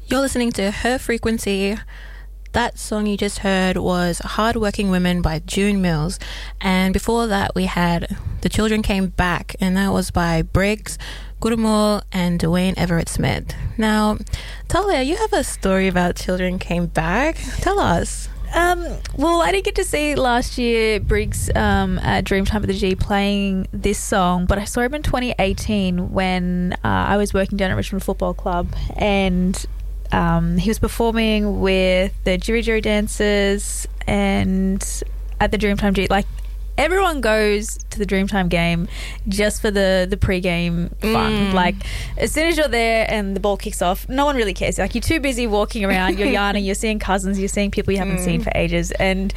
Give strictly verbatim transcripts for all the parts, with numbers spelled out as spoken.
You're listening to Her Frequency. That song you just heard was Hardworking Women by June Mills. And before that, we had The Children Came Back, and that was by Briggs, Gurumul, and Dwayne Everett Smith. Now, Talia, you have a story about Children Came Back. Tell us. Um, well, I didn't get to see last year Briggs um, at Dreamtime at the G playing this song, but I saw him in twenty eighteen when uh, I was working down at Richmond Football Club, and um, he was performing with the Jiri Jiri Dancers and at the Dreamtime G. Like, everyone goes to the Dreamtime game just for the, the pre-game fun. Mm. Like, as soon as you're there and the ball kicks off, no one really cares. Like, you're too busy walking around, you're yarning, you're seeing cousins, you're seeing people you haven't mm. seen for ages. And,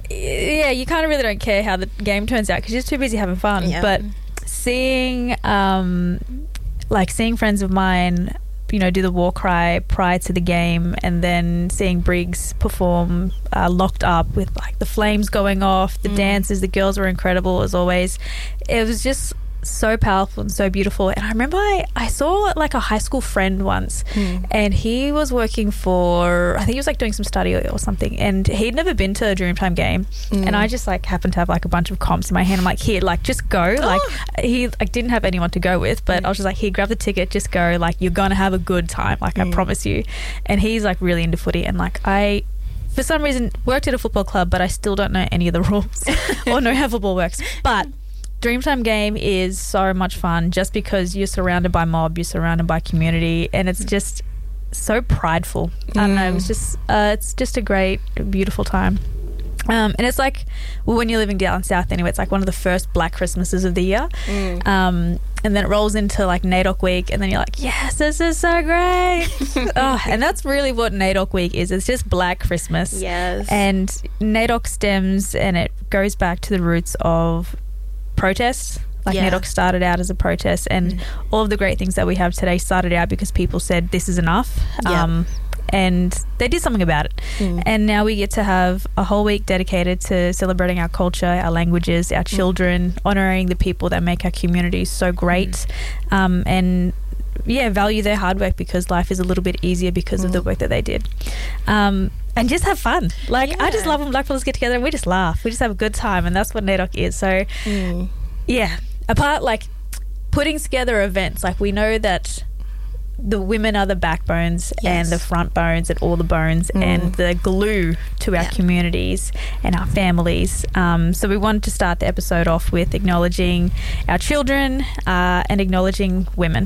yeah, you kind of really don't care how the game turns out because you're just too busy having fun. Yeah. But seeing, um, like, seeing friends of mine, you know, do the war cry prior to the game, and then seeing Briggs perform uh, Locked Up with like the flames going off, the mm. dances, the girls were incredible as always. It was just so powerful and so beautiful. And I remember I, I saw like a high school friend once mm. and he was working for, I think he was like doing some study or something, and he'd never been to a Dreamtime game mm. and I just like happened to have like a bunch of comps in my hand. I'm like, here, like just go. Oh. Like he like didn't have anyone to go with, but mm. I was just like, here, grab the ticket, just go. Like you're gonna have a good time, like mm. I promise you. And he's like really into footy, and like I for some reason worked at a football club, but I still don't know any of the rules or know how football works. But Dreamtime game is so much fun just because you're surrounded by mob, you're surrounded by community, and it's just so prideful. I don't know, it's just uh, it's just a great, beautiful time. Um, and it's like, well, when you're living down south anyway, it's like one of the first Black Christmases of the year. Mm. Um, and then it rolls into like NAIDOC week, and then you're like, yes, this is so great. Oh, and that's really what NAIDOC week is. It's just Black Christmas. Yes. And NAIDOC stems, and it goes back to the roots of protests. Like yeah. NAIDOC started out as a protest, and mm. all of the great things that we have today started out because people said this is enough. Yeah. Um, and they did something about it. Mm. And now we get to have a whole week dedicated to celebrating our culture, our languages, our children, mm. honouring the people that make our communities so great. Mm. Um, and yeah, value their hard work because life is a little bit easier because mm. of the work that they did. Um, and just have fun. Like, yeah. I just love when black fellas get together and we just laugh. We just have a good time, and that's what NAIDOC is. So, mm. yeah. Apart, like, putting together events, like, we know that the women are the backbones yes. and the front bones and all the bones mm. and the glue to our yeah. communities and our families. Um, so we wanted to start the episode off with acknowledging our children uh, and acknowledging women.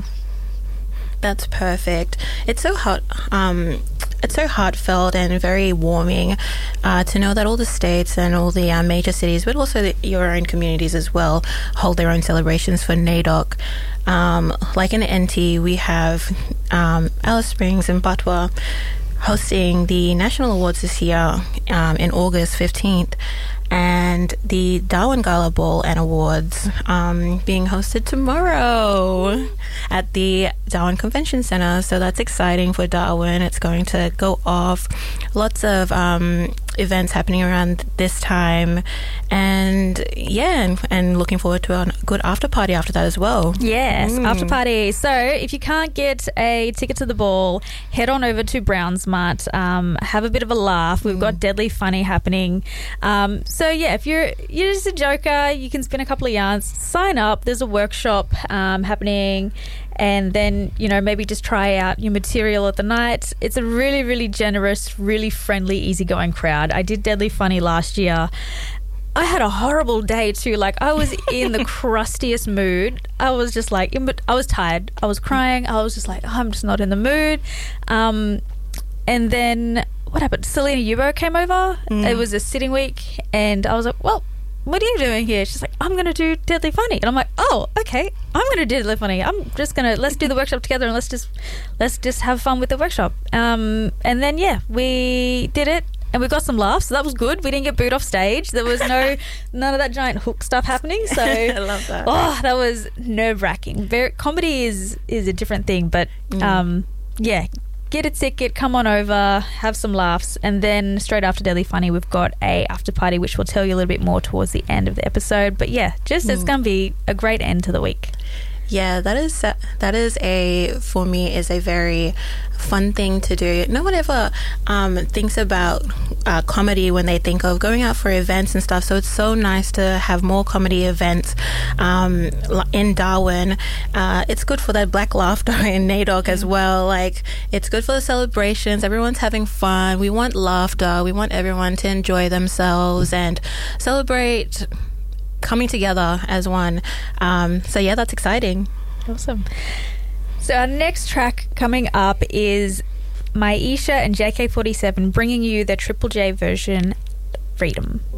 That's perfect. It's so hot. Um, it's so heartfelt and very warming uh, to know that all the states and all the uh, major cities, but also the, your own communities as well, hold their own celebrations for NAIDOC. Um, like in N T, we have um, Alice Springs and Batwa hosting the National Awards this year um, in August fifteenth, and the Darwin Gala Ball and Awards um, being hosted tomorrow at the Darwin Convention Centre. So that's exciting for Darwin. It's going to go off. Lots of um, events happening around this time. And yeah, and, and looking forward to a good after party after that as well. Yes, mm. after party. So if you can't get a ticket to the ball, head on over to Brownsmart. Um, have a bit of a laugh. We've mm. got Deadly Funny happening. Um, so yeah, if you're you're just a joker, you can spin a couple of yarns. Sign up. There's a workshop um, happening, and then, you know, maybe just try out your material at the night. It's a really, really generous, really friendly, easygoing crowd. I did Deadly Funny last year. I had a horrible day too. Like, I was in the crustiest mood. I was just like, I was tired. I was crying. I was just like, oh, I'm just not in the mood. Um, and then what happened? Selena Yubo came over. Mm. It was a sitting week, and I was like, well, what are you doing here? She's like, I'm going to do Deadly Funny. And I'm like, oh, okay, I'm going to do Deadly Funny. I'm just going to, let's do the workshop together, and let's just, let's just have fun with the workshop. Um, and then, yeah, we did it, and we got some laughs, so that was good. We didn't get booed off stage. There was no, none of that giant hook stuff happening. So I love that. Oh, that was nerve-wracking. Very, comedy is, is a different thing, but mm. um, yeah, get a ticket, come on over, have some laughs, and then straight after Deadly Funny, we've got a after party, which we'll tell you a little bit more towards the end of the episode. But yeah, just mm. it's going to be a great end to the week. Yeah, that is that is a for me is a very fun thing to do. No one ever um, thinks about uh, comedy when they think of going out for events and stuff. So it's so nice to have more comedy events um, in Darwin. Uh, it's good for that black laughter in NAIDOC mm. as well. Like, it's good for the celebrations. Everyone's having fun. We want laughter. We want everyone to enjoy themselves and celebrate coming together as one. Um, so yeah, that's exciting. Awesome. So our next track coming up is Maisha and J K forty-seven bringing you the Triple J version, Freedom.